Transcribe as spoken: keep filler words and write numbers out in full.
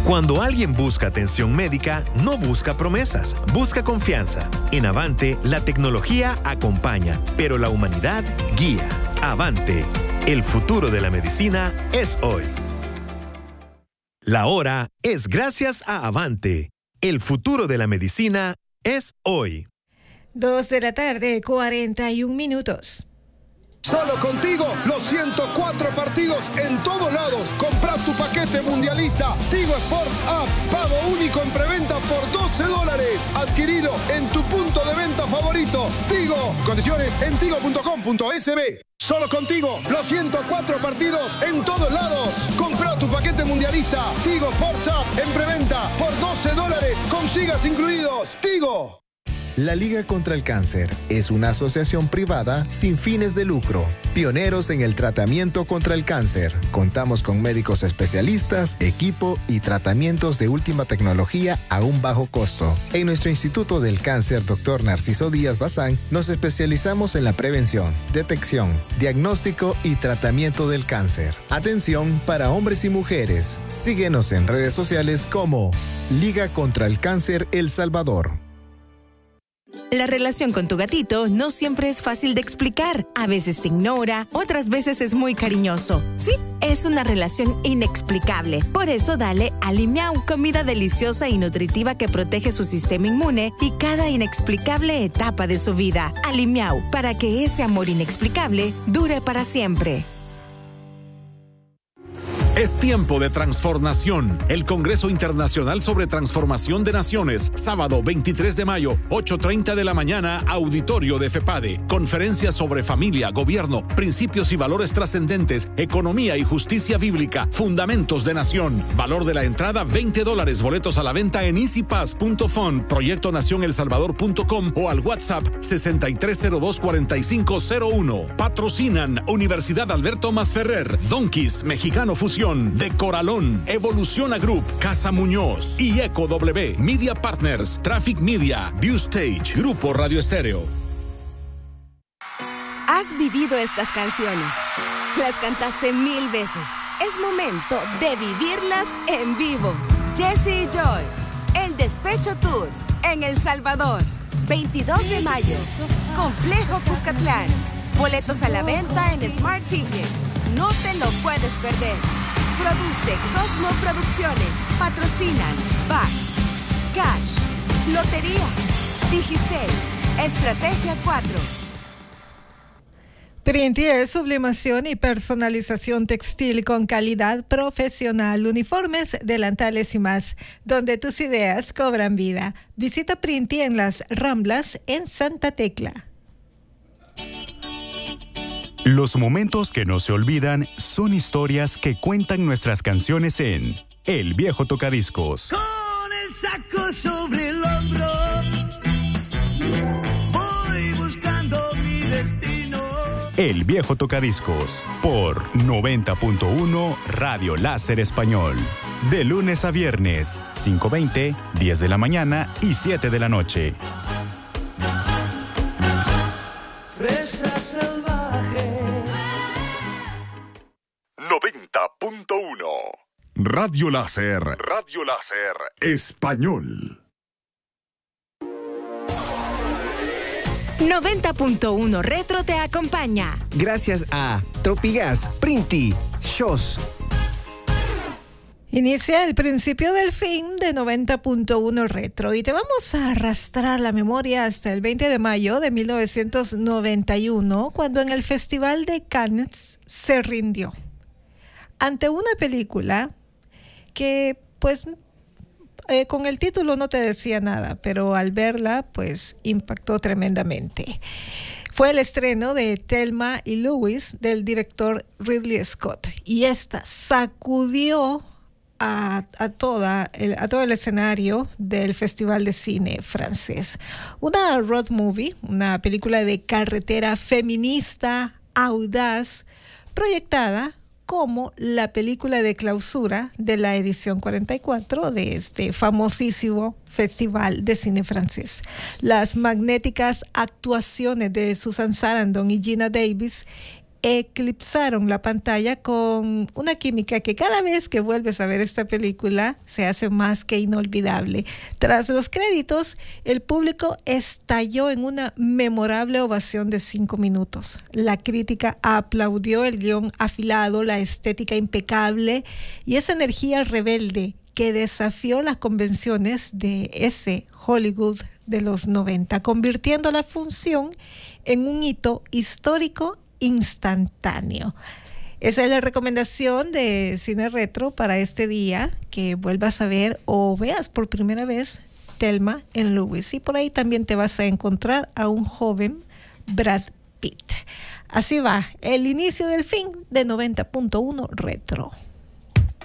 Cuando alguien busca atención médica, no busca promesas, busca confianza. En Avante, la tecnología acompaña, pero la humanidad guía. Avante, el futuro de la medicina es hoy. La hora es gracias a Avante. El futuro de la medicina es hoy. Dos de la tarde, cuarenta y un minutos. Solo contigo, los ciento cuatro partidos en todos lados. Compra tu paquete mundialista. Tigo Sports App. Pago único en preventa por doce dólares. Adquirilo en tu punto de venta favorito. Tigo. Condiciones en tigo punto com punto es be. Solo contigo, los ciento cuatro partidos en todos lados. Compra tu paquete mundialista. Tigo Sports App en preventa por doce dólares. Con gigas incluidos. Tigo. La Liga contra el Cáncer es una asociación privada sin fines de lucro, pioneros en el tratamiento contra el cáncer. Contamos con médicos especialistas, equipo y tratamientos de última tecnología a un bajo costo. En nuestro Instituto del Cáncer, doctor Narciso Díaz Bazán, nos especializamos en la prevención, detección, diagnóstico y tratamiento del cáncer. Atención para hombres y mujeres. Síguenos en redes sociales como Liga contra el Cáncer El Salvador. La relación con tu gatito no siempre es fácil de explicar. A veces te ignora, otras veces es muy cariñoso. Sí, es una relación inexplicable. Por eso dale Alimiau, comida deliciosa y nutritiva que protege su sistema inmune y cada inexplicable etapa de su vida. Alimiau, para que ese amor inexplicable dure para siempre. Es tiempo de transformación. El Congreso Internacional sobre Transformación de Naciones, sábado veintitrés de mayo, ocho treinta de la mañana, auditorio de FEPADE. Conferencia sobre familia, gobierno, principios y valores trascendentes, economía y justicia bíblica, fundamentos de nación. Valor de la entrada veinte dólares. Boletos a la venta en easy pass punto fund, proyecto nación el salvador punto com o al WhatsApp sesenta y tres cero dos cuarenta y cinco cero uno. Patrocinan Universidad Alberto Masferrer, Donkeys, Mexicano Fusión, De Coralón, Evoluciona Group, Casa Muñoz y Eco W, Media Partners, Traffic Media, View Stage, Grupo Radio Estéreo. Has vivido estas canciones, las cantaste mil veces. Es momento de vivirlas en vivo. Jesse y Joy, el Despecho Tour en El Salvador, veintidós de mayo, Complejo Cuscatlán. Boletos a la venta en Smart Ticket. No te lo puedes perder. Produce Cosmo Producciones. Patrocinan B A C, Cash, Lotería, Digicel, Estrategia cuatro. Printi es sublimación y personalización textil con calidad profesional, uniformes, delantales y más, donde tus ideas cobran vida. Visita Printi en Las Ramblas, en Santa Tecla. Los momentos que no se olvidan son historias que cuentan nuestras canciones en El Viejo Tocadiscos. Con el saco sobre el hombro, voy buscando mi destino. El Viejo Tocadiscos, por noventa punto uno Radio Láser Español. De lunes a viernes, cinco veinte, diez de la mañana y siete de la noche. Fresa salvaje. noventa punto uno Radio Láser. Radio Láser Español. noventa punto uno Retro te acompaña. Gracias a Tropigas, Printi, Shows. Inicia el principio del fin de noventa punto uno Retro y te vamos a arrastrar la memoria hasta el veinte de mayo de mil novecientos noventa y uno, cuando en el Festival de Cannes se rindió ante una película que pues eh, con el título no te decía nada, pero al verla pues impactó tremendamente. Fue el estreno de Thelma y Louise del director Ridley Scott y esta sacudió A, a, toda el, a todo el escenario del Festival de Cine francés. Una road movie, una película de carretera feminista, audaz, proyectada como la película de clausura de la edición cuarenta y cuatro de este famosísimo Festival de Cine francés. Las magnéticas actuaciones de Susan Sarandon y Gina Davis eclipsaron la pantalla con una química que cada vez que vuelves a ver esta película se hace más que inolvidable. Tras los créditos, el público estalló en una memorable ovación de cinco minutos. La crítica aplaudió el guión afilado, la estética impecable y esa energía rebelde que desafió las convenciones de ese Hollywood de los noventa, convirtiendo la función en un hito histórico instantáneo. Esa es la recomendación de Cine Retro para este día, que vuelvas a ver o veas por primera vez Thelma and Louise. Y por ahí también te vas a encontrar a un joven Brad Pitt. Así va el inicio del fin de noventa punto uno Retro.